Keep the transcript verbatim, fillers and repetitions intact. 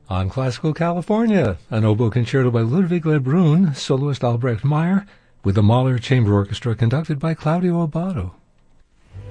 On Classical California, an oboe concerto by Ludwig Lebrun, soloist Albrecht Meyer, with the Mahler Chamber Orchestra conducted by Claudio Abbado.